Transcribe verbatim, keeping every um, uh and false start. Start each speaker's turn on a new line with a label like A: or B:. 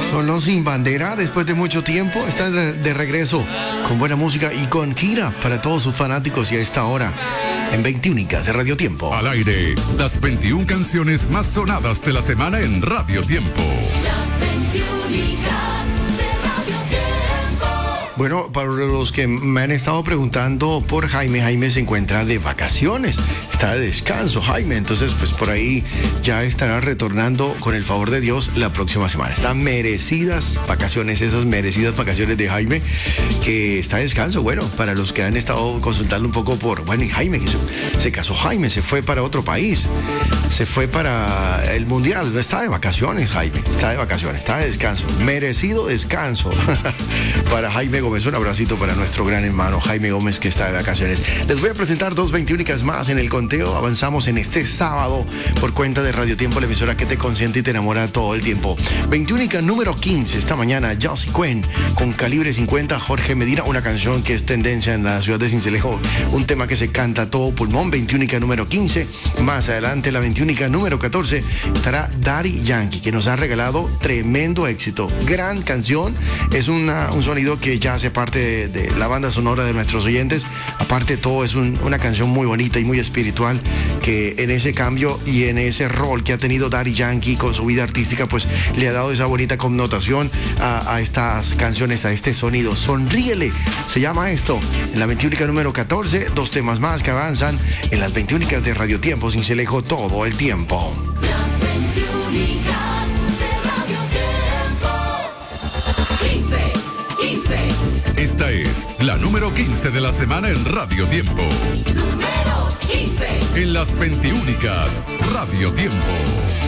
A: Solo Sin Bandera, después de mucho tiempo, está de, de regreso con buena música y con Kira para todos sus fanáticos y a esta hora en veintiúnicas de Radio Tiempo.
B: Al aire, las veintiuna canciones más sonadas de la semana en Radio Tiempo.
C: Las veintiúnicas de Radio Tiempo.
A: Bueno, para los que me han estado preguntando por Jaime, Jaime se encuentra de vacaciones, está de descanso, Jaime, entonces pues por ahí ya estará retornando con el favor de Dios la próxima semana. Están merecidas vacaciones, esas merecidas vacaciones de Jaime, que está de descanso. Bueno, para los que han estado consultando un poco por, bueno, y Jaime, que se, se casó Jaime, se fue para otro país, se fue para el Mundial, no está de vacaciones Jaime, está de vacaciones, está de descanso, merecido descanso para Jaime Gómez. Un abracito para nuestro gran hermano Jaime Gómez, que está de vacaciones. Les voy a presentar dos veintiúnicas más en el conteo. Avanzamos en este sábado por cuenta de Radio Tiempo, la emisora que te consiente y te enamora todo el tiempo. veintiúnica número quince esta mañana, Josie Cuen con Calibre cincuenta, Jorge Medina, una canción que es tendencia en la ciudad de Sincelejo, un tema que se canta a todo pulmón. veintiúnica número quince. Más adelante, la veintiúnica número catorce, estará Daddy Yankee, que nos ha regalado tremendo éxito. Gran canción, es una, un sonido que ya hace parte de, de la banda sonora de nuestros oyentes. Aparte de todo, es un, una canción muy bonita y muy espiritual, que en ese cambio y en ese rol que ha tenido Daddy Yankee con su vida artística, pues le ha dado esa bonita connotación a, a estas canciones, a este sonido. Sonríele, se llama esto. En la veintiúnica número catorce, dos temas más que avanzan en las veintiúnicas de Radio Tiempo, Sincelejo todo el tiempo.
C: Las veintiúnicas de Radio Tiempo. quince, quince.
B: Esta es la número quince de la semana en Radio Tiempo.
C: Número quince.
B: En las veintiúnicas, Radio Tiempo.